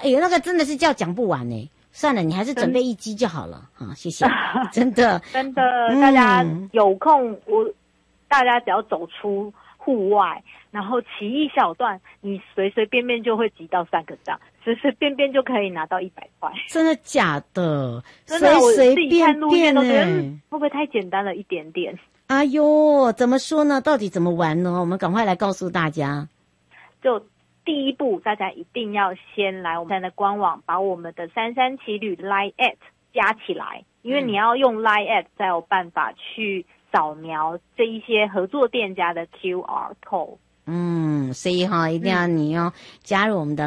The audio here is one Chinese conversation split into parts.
哎呦，那个真的是叫讲不完呢。算了，你还是准备一机就好了啊，谢谢。真的， 真的，大家有空，大家只要走出户外，然后骑一小段，你随随便便就会集到3个账，随随便便就可以拿到100块。 真的假的？ 真的，我自己看路线都觉得会不会太简单了一点点？ 哎呦，怎么说呢？到底怎么玩呢？我们赶快来告诉大家。 就第一步，大家一定要先来我们的官网，把我们的33骑旅 Line@ 加起来，因为你要用 Line@ 才有办法去扫描这一些合作店家的 QR code。 所以一定要你要加入我们的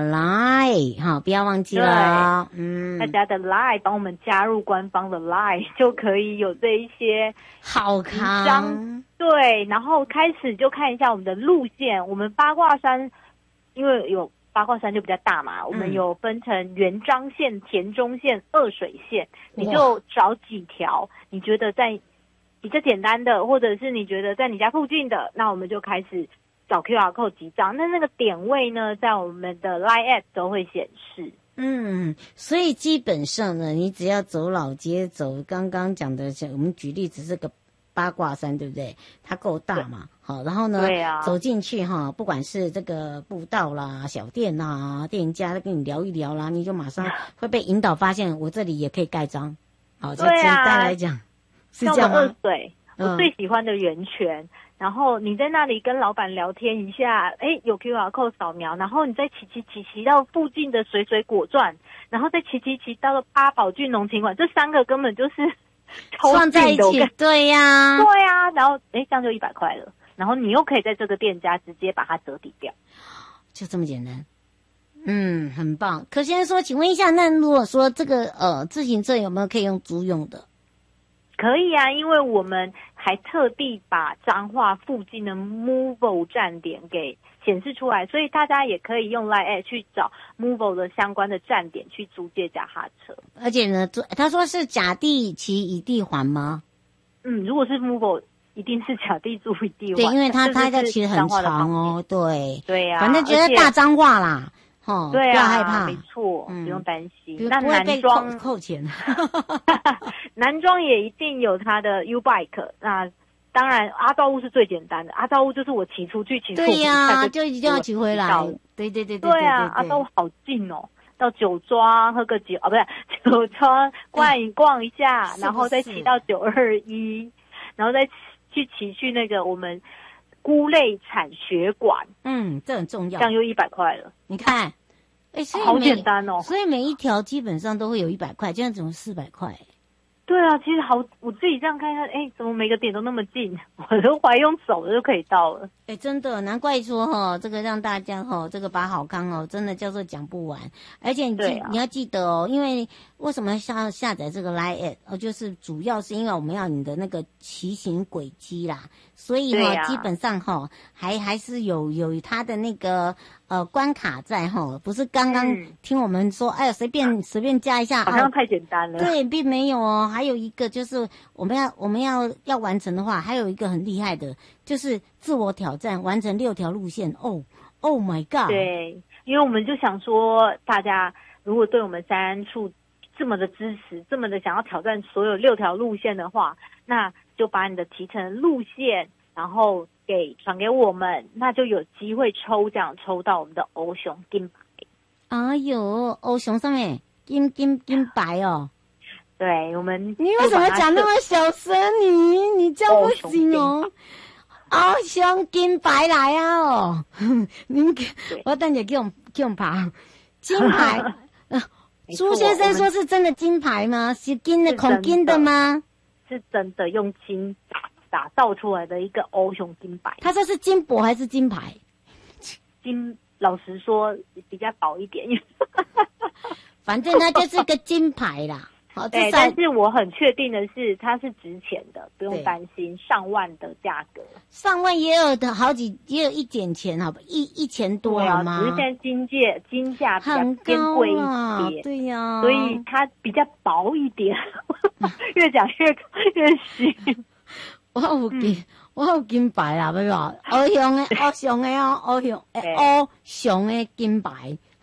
Line 不要忘记了。 大家的 Line 帮我们加入官方的 Line， 就可以有这一些好看。 对，然后开始就看一下我们的路线。我们八卦山，因为有八卦山就比较大嘛，我们有分成元彰线、田中线、二水线，你就找几条你觉得在比较简单的，或者是你觉得在你家附近的，那我们就开始找 QR code 集章。那个点位呢，在我们的 Line@ 都会显示。 所以基本上呢，你只要走老街，走刚刚讲的，我们举例只是个八卦山，对不对？它够大嘛，好，然后呢，走进去不管是这个步道啦、小店啦、店家跟你聊一聊啦，你就马上会被引导发现，我这里也可以盖章。好，就简单来讲，是这样吗？ 我最喜欢的源泉。然后你在那里跟老板聊天一下，有 QR code 扫描，然后你再骑到附近的水水果传，然后再骑到了八宝郡农情馆，这3个根本就是放在一起。对呀， 然后这样就100块了，然后你又可以在这个店家直接把它折抵掉， 就这么简单。很棒。可先生说，请问一下，那如果说这个自行车有没有可以用租用的？ 可以啊，因为我们还特地把彰化附近的 Movo 站点给显示出来，所以大家也可以用 Line@ 去找 Movo 的相关的站点去租借脚踏车。 而且呢，他说是甲地骑乙地还吗？ 如果是 Movo 一定是甲地租乙地还。 对，因为他在骑很长哦。 对啊， 反正觉得大彰化啦。 对啊， 不要害怕， 没错，不用担心。 那男装扣钱， 男装也一定有他的 U-Bike。那当然，阿照屋是最简单的。阿照屋就是我骑出去，骑出去， 对呀，就一定要骑回来。对。 对啊，阿照屋好近哦，到酒庄喝个酒不是酒庄逛一下，然后再骑到921，然后再去那个我们菇类产学馆。这很重要， 这样又100块了。 你看，所以好简单哦。 所以每一条基本上都会有100块，这样怎么400块？ 对啊，其实我自己这样看看，怎么每个点都那么近，我都怀用走的就可以到了。 真的，难怪说这个让大家这个把好康真的叫做讲不完。而且你要记得因为为什么要下载这个 Line@ 就是主要是因为我们要你的那个骑行轨迹啦，所以基本上还是有它的那个关卡在不是刚刚听我们说随便加一下， 好像太简单了。 对，并没有哦。还有一个就是我们要完成的话，还有一个很厉害的，就是自我挑战，完成6条路线。Oh my god！ 对，因为我们就想说，大家如果对我们3处这么的支持，这么的想要挑战所有6条路线的话，那就把你的提成路线，然后传给我们，那就有机会抽奖抽到我们的欧熊金牌。 哎呦，欧熊上面金牌哦。 对，我们你为什么讲那么小声？你这样不行哦。欧熊金牌来啊！我等下叫我爬金牌。朱先生说是真的金牌吗？是金的孔金的吗？ 是真的用金打造出来的一个欧熊金牌。 他说是金箔还是金牌？ 老实说比较薄一点。 反正它就是个金牌啦。 对，但是我很确定的是，它是值钱的，不用担心上万的价格。 上万也有的也有一点钱，好吧，1000多了吗？ 只是现在金价比较偏贵一点， 对呀， 所以它比较薄一点。越讲越细。 我有金牌啦，要不欧熊的金牌。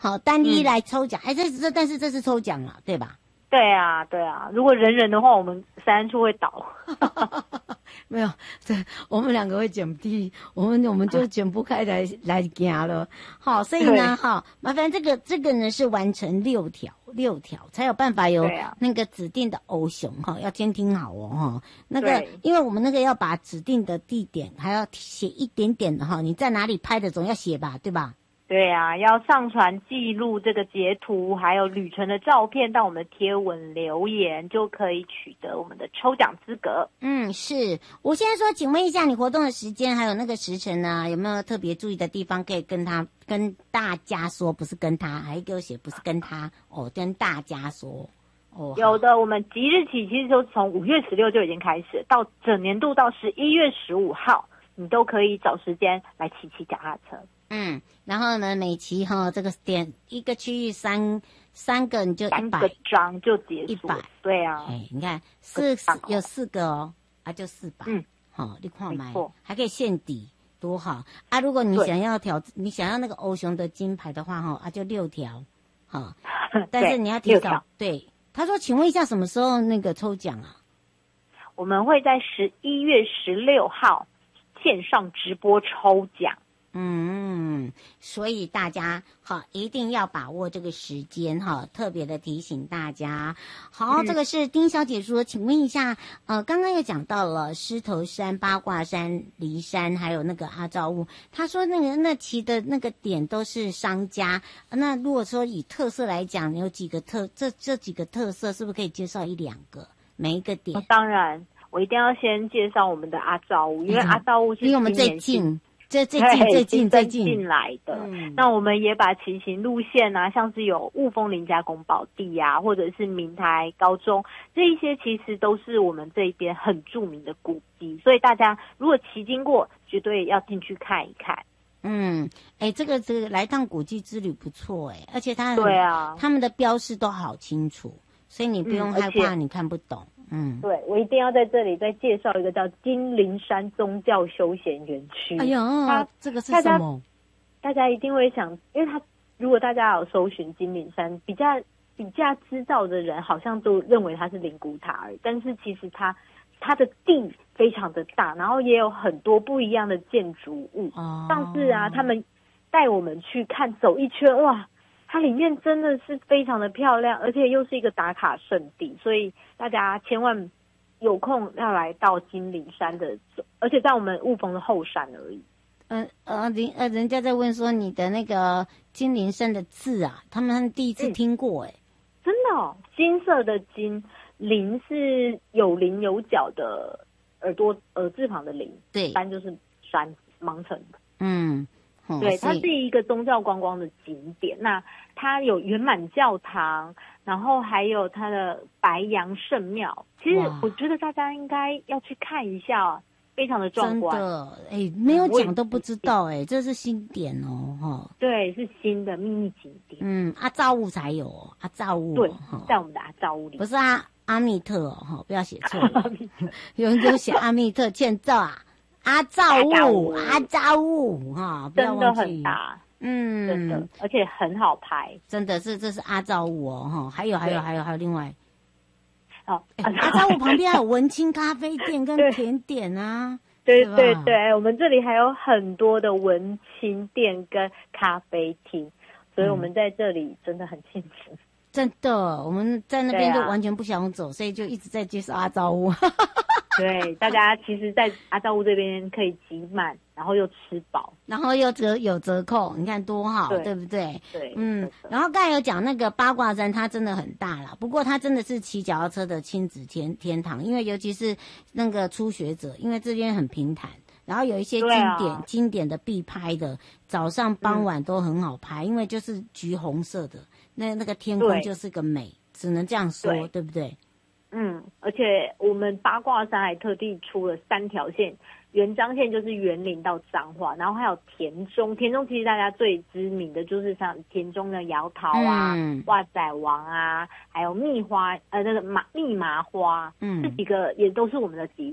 好，单一来抽奖，但是这是抽奖了，对吧？ 对啊，对啊，如果人的话，我们3处会倒。 没有，对，我们2个会卷不地，我们就卷不开来行了。好，所以呢，好，麻烦这个呢是完成6条才有办法有那个指定的欧熊哈，要先听好哦哈。那个，因为我们那个要把指定的地点还要写一点点的哈，你在哪里拍的总要写吧，对吧？ 对啊，要上传记录这个截图，还有旅程的照片到我们的贴文留言，就可以取得我们的抽奖资格。 是我现在说，请问一下你活动的时间还有那个时辰呢？有没有特别注意的地方可以跟大家说？不是跟他，还给我写不是跟他哦，跟大家说哦。 有的，我们即日起其实就从5月16就已经开始，到整年度到11月15号，你都可以找时间来骑脚踏车。 然后呢，每期这个点一个区域三个，你就100 个章就结束。100，对啊。 你看有4个哦，就400。好，你看买，还可以现抵，多好啊！如果你想要你想要那个欧熊的金牌的话，就6条，但是你要提早。对，他说，请问一下什么时候那个抽奖啊？ 我们会在11月16号线上直播抽奖。 所以大家一定要把握这个时间特别的提醒大家。好，这个是丁小姐说，请问一下，刚刚又讲到了狮头山、八卦山、梨山，还有那个阿照屋。她说那骑的那个点都是商家，那如果说以特色来讲，有几个这几个特色，是不是可以介绍1、2个每一个点？ 当然，我一定要先介绍我们的阿照屋，因为阿照屋是离我们最近。最近来的。那我们也把骑行路线啊，像是有雾峰林家宫宝地啊，或者是明台高中，这一些其实都是我们这边很著名的古迹，所以大家如果骑经过，绝对要进去看一看。 这个来趟古迹之旅不错而且对啊， 他们的标示都好清楚，所以你不用害怕你看不懂。 对，我一定要在这里再介绍一个叫金陵山宗教休闲园区。 哎呀，这个是什么？ 大家一定会想，因为如果大家有搜寻金陵山，比较知道的人好像都认为它是灵骨塔而已，但是其实它的地非常的大，然后也有很多不一样的建筑物。上次他们带我们去看走一圈，哇！它里面真的是非常的漂亮，而且又是一个打卡圣地，所以大家千万有空要来到金陵山的，而且在我们雾峰的后山而已。 人家在问说你的那个金陵山的字啊，他们第一次听过真的哦，金色的金，陵是有棱有角的耳字旁的陵， 对， 山就是山芒城。 对， 它是一个宗教观光的景点。那它有圆满教堂，然后还有它的白杨圣庙。其实我觉得大家应该要去看一下，非常的壮观。 真的，没有讲都不知道，这是新点哦， 对，是新的秘密景点。 阿照屋才有阿照屋， 对，在我们的阿照屋里， 不是阿密特不要写错了，有人给我写阿密特欠揍啊。阿照屋真的很大，真的，而且很好拍， 真的是这是阿照屋还有另外阿照屋旁边还有文青咖啡店跟甜点啊， 对，我们这里还有很多的文青店跟咖啡厅，所以我们在这里真的很幸福。 真的，我们在那边就完全不想走，所以就一直在介绍阿照屋。 对，大家其实，在阿照屋这边可以集满，然后又吃饱， 然后又有折扣，你看多好，对不对？ 对， 然后刚才有讲那个八卦山，它真的很大啦，不过它真的是骑脚踏车的亲子天堂，因为尤其是那个初学者，因为这边很平坦，然后有一些经典的必拍的，早上傍晚都很好拍，因为就是橘红色的，那个天空就是个美，只能这样说，对不对？ 而且我们八卦山还特地出了3条线，元彰线就是园林到彰化，然后还有田中其实大家最知名的就是像田中的摇桃啊、袜仔王啊，还有蜜花那个密麻花，这几个也都是我们的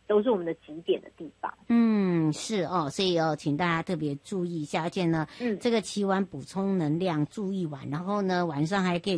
都是我们的极点的地方。 是哦，所以请大家特别注意一下，而且呢，这个起晚补充能量，注意晚，然后呢，晚上还可以